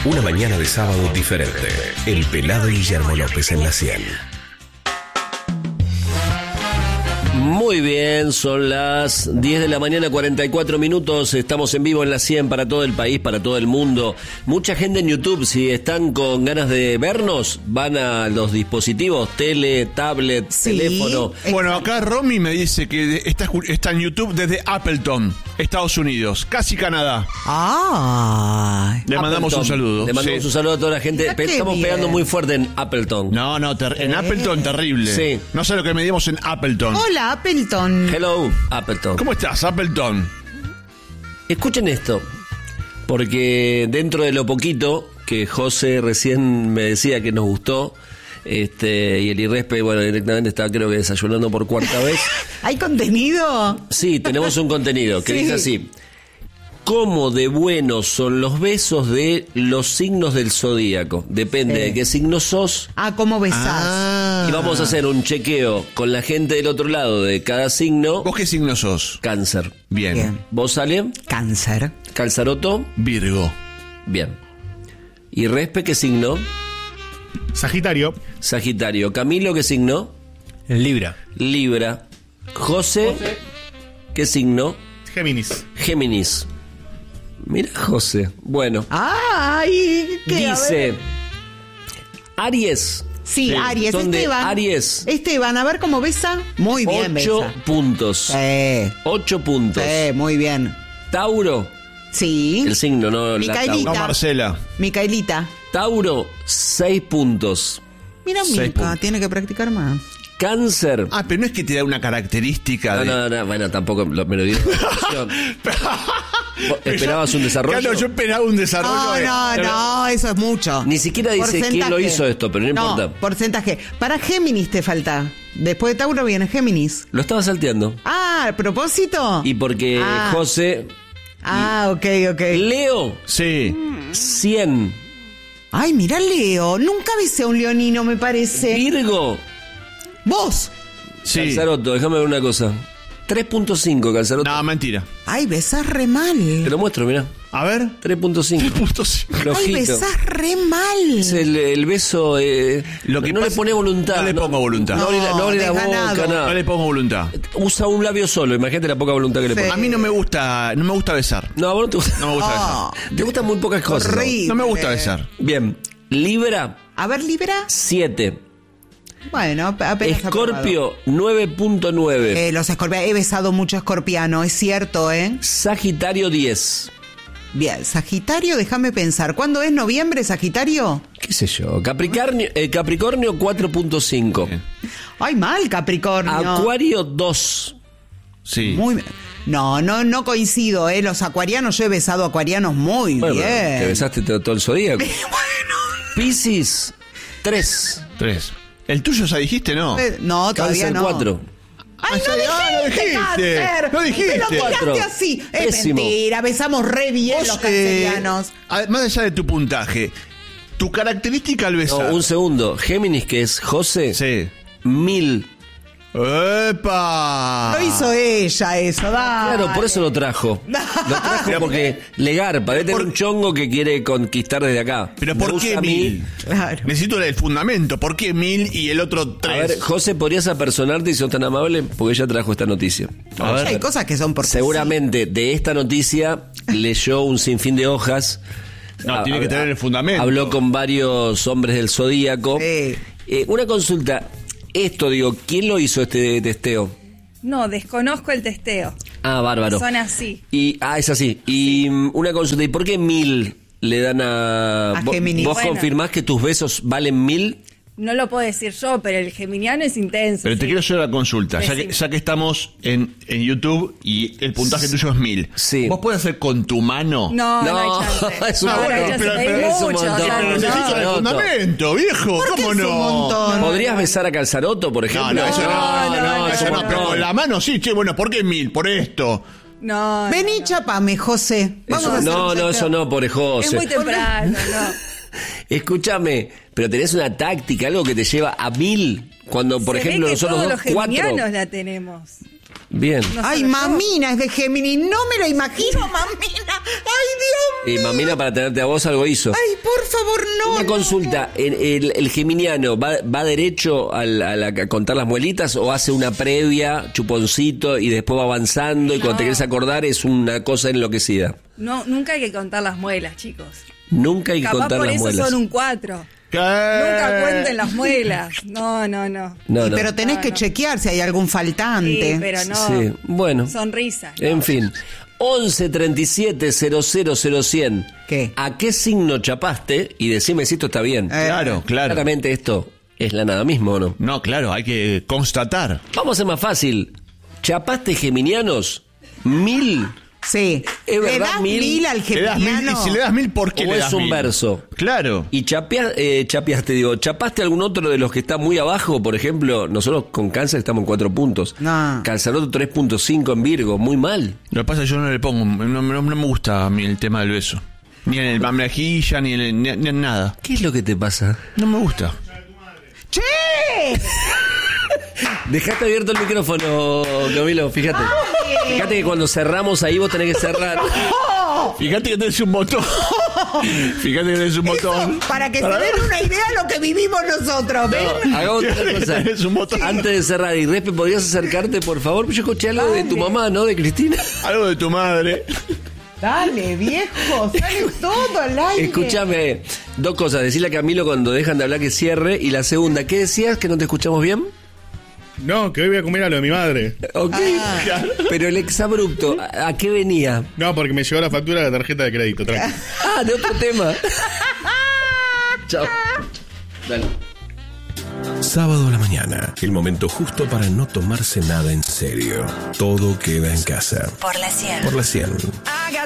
Una mañana de sábado diferente. El pelado Guillermo López en la 100. Muy bien, son las 10 de la mañana, 44 minutos. Estamos en vivo en la 100 para todo el país, para todo el mundo. Mucha gente en YouTube, si están con ganas de vernos, van a los dispositivos, tele, tablet, teléfono. Bueno, acá Romy me dice que está en YouTube desde Appleton, Estados Unidos, casi Canadá. Le mandamos un saludo. Le mandamos un saludo a toda la gente. Estamos pegando muy fuerte en Appleton. No, en Appleton terrible. Sí. No sé lo que medimos en Appleton. Hola, Appleton. Hello, Appleton. ¿Cómo estás, Appleton? Escuchen esto, porque dentro de lo poquito que José recién me decía que nos gustó, y el Irrespe, bueno, directamente está creo que desayunando por cuarta vez. ¿Hay contenido? Sí, tenemos un contenido que dice así: ¿cómo de buenos son los besos de los signos del zodíaco? Depende de qué signo sos. ¿Cómo besás? Y vamos a hacer un chequeo con la gente del otro lado de cada signo. ¿Vos qué signo sos? Cáncer. Bien. ¿Vos, Ale? Cáncer. ¿Calzaroto? Virgo. Bien. ¿Y Respe qué signo? Sagitario. Sagitario. ¿Camilo qué signo? Libra. Libra. ¿José? ¿Qué signo? Géminis. Géminis. Mira, José. Bueno. ¡Ay! ¿Qué? Dice Aries. Sí, Aries. Son de Esteban. Aries. Esteban, a ver cómo besa. Muy bien, 8 besa. puntos. 8 puntos. Muy bien. Tauro. Sí. El signo, no la Micaelita. No, Marcela. Micaelita. Tauro, 6 puntos. Mira, 6 Mica, puntos. tiene que practicar más. Cáncer. Pero no es que te da una característica No, bueno, tampoco me lo dieron. ¿Esperabas un desarrollo? Claro, yo esperaba un desarrollo. No, eso es mucho. Ni siquiera dice quién lo hizo esto, pero no importa. Porcentaje. Para Géminis te falta. Después de Tauro viene Géminis. Lo estaba salteando. ¿A propósito? Y porque José... ok. Leo. Sí. 100. Ay, mira, Leo. Nunca besé a un leonino, me parece. Virgo. ¿Vos? Sí. Calzaroto, déjame ver una cosa. 3.5, Calzaroto. No, mentira. Ay, besás re mal. Te lo muestro, mirá. A ver. 3.5. 3.5. Ay, Flojito. besás re mal. Es el beso... Lo que no le pasa- pone voluntad. no le pongo voluntad. No, no abre la boca, desganado. nada. No le pongo voluntad. Usa un labio solo, imagínate la poca voluntad que le Sí. pone. A mí no me gusta besar. No, a vos no te gusta. No me gusta Te gustan muy pocas cosas. ¿no? Horrible. besar. No me gusta besar. Bien. Libra, A ver, Libra. 7. Bueno, apenas Escorpio, 9.9. Los escorpianos. He besado mucho escorpiano, es cierto, ¿eh? Sagitario, 10. Bien, Sagitario, déjame pensar. ¿Cuándo es noviembre, Sagitario? ¿Qué sé yo? Capricornio 4.5. Ay, mal, Capricornio. Acuario 2. Sí. Muy... No coincido, ¿eh? Los acuarianos, yo he besado acuarianos muy Bueno, bien. te besaste todo el zodíaco. Bueno. Piscis 3. 3. ¿El tuyo ya dijiste, no? No, todavía Cáncer no. 4. ¡Ay, no lo dijiste, dijiste! Cáncer! No dijiste. Pero tiraste 4. así. Es Pésimo. mentira, besamos re bien Vos, los cancerianos. Más allá de tu puntaje, tu característica al No, besar. un segundo. Géminis, que es José, Sí. 1000. ¡Epa! Lo hizo ella eso, dale. Claro, por eso lo trajo. Lo trajo porque le garpa. Debe tener un chongo que quiere conquistar desde acá. ¿Pero Me por usa qué a mí. 1000? Claro. Necesito el fundamento. ¿Por qué 1000 y el otro 3? A ver, José, ¿podrías apersonarte y sos tan amable? Porque ella trajo esta noticia. A ver. Hay cosas que son por Seguramente de esta noticia leyó un sinfín de hojas. No, tiene que tener el fundamento. Habló con varios hombres del Zodíaco. Sí. Una consulta. Esto, digo, ¿quién lo hizo este testeo? No, desconozco el testeo. Ah, bárbaro. Son así. Es así. Y una consulta, ¿y por qué 1000 le dan a Géminis? ¿Vos Bueno. confirmás que tus besos valen 1000? No lo puedo decir yo, pero el geminiano es intenso. Pero te sí. quiero hacer la consulta, Decime. ya que estamos en YouTube y el puntaje tuyo es 1000. Sí. ¿Vos podés hacer con tu mano? No No, hay chance. es un No, montón. hay chance. Pero- Hay pero es un mucho, montón. o sea, Pero no. Necesito el Calzaroto. fundamento, viejo. ¿Por qué ¿Cómo es un no? montón? ¿Podrías besar a Calzaroto, por ejemplo? No, eso no, es eso un no, montón. pero con la mano sí, che, bueno, ¿por qué 1000? Por esto. No. Vení, chapame, José. Vamos a hacer un No, testeo. eso no, pobre José. Es muy temprano, no. Escúchame, pero tenés una táctica, algo que te lleva a 1000, cuando, por Se ejemplo, ve que nosotros todos dos, los 4. geminianos la tenemos. Bien. No Ay, solo yo. Mamina es de Géminis. No me lo imagino, Mamina. Ay, Dios Y mío. Mamina, para tenerte a vos, algo hizo. Ay, por favor, no. Una consulta, ¿el geminiano va derecho a contar las muelitas o hace una previa, chuponcito, y después va avanzando y cuando te querés acordar es una cosa enloquecida? No, nunca hay que contar las muelas, chicos. Nunca hay que Capaz contar por las eso muelas. son un 4. ¿Qué? Nunca cuenten las muelas. No. No, Y no. pero tenés que chequear si hay algún faltante. Sí, pero no. Sí, bueno. Sonrisa. no. En fin. 11 37 000 100. ¿Qué? ¿A qué signo chapaste? Y decime si esto está bien. Claro, claro. Claramente esto es la nada mismo, ¿o no? No, claro, hay que constatar. Vamos a ser más fácil. ¿Chapaste geminianos? 1000. Sí. ¿Es ¿Le verdad, das 1000? 1000 al Le das 1000, geminiano? y si le das 1000, ¿por qué ¿O le es das un 1000? verso? Claro. ¿Y chapaste algún otro de los que está muy abajo? Por ejemplo, nosotros con Cáncer estamos en 4 puntos. No. Calzaroto 3.5 en Virgo, muy mal. Lo que pasa es que yo no le pongo, no me gusta a mí el tema del beso. Ni en el mamrejilla, ni en nada. ¿Qué es lo que te pasa? No me gusta. ¡Che! Dejaste abierto el micrófono, Camilo, fíjate. Fíjate que cuando cerramos ahí vos tenés que cerrar. Fíjate que tenés un botón. Fíjate que tenés un botón. Para que se den una idea de lo que vivimos nosotros, ¿ven? No, hagamos otra cosa. Es un botón. Antes de cerrar, y Respe, ¿podrías acercarte, por favor? Yo escuché algo de tu mamá, ¿no? De Cristina. Algo de tu madre. Dale, viejo, sale todo al aire. Escúchame, 2 cosas. Decirle a Camilo cuando dejan de hablar que cierre. Y la segunda, ¿qué decías? ¿Que no te escuchamos bien? No, que hoy voy a comer a lo de mi madre. Ok. Pero el exabrupto, ¿a qué venía? No, porque me llegó la factura de la tarjeta de crédito, tranqui. Ah, de otro tema. Chao. Dale. Sábado a la mañana, el momento justo para no tomarse nada en serio. Todo queda en casa. Por la 100. Por la 100.